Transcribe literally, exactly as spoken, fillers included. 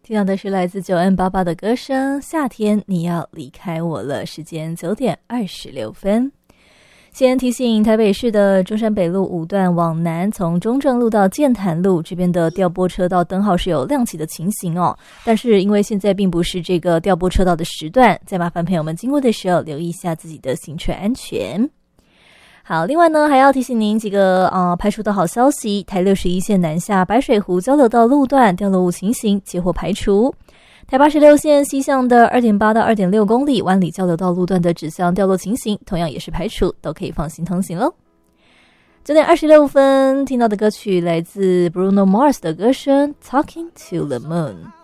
听到的是来自九 N 八八的歌声，夏天你要离开我了。时间九点二十六分。先提醒台北市的中山北路五段往南，从中正路到剑潭路这边的调拨车道灯号是有亮起的情形哦，但是因为现在并不是这个调拨车道的时段，再麻烦朋友们经过的时候留意一下自己的行车安全。好，另外呢，还要提醒您几个呃排除的好消息。台六十一线南下白水湖交流道路段掉落物情形接获排除。台八十六线西向的 二点八 到 二点六 公里湾里交流道路段的指向掉落情形同样也是排除，都可以放心通行咯。九点二十六分听到的歌曲来自 Bruno Mars 的歌声 Talking to the Moon。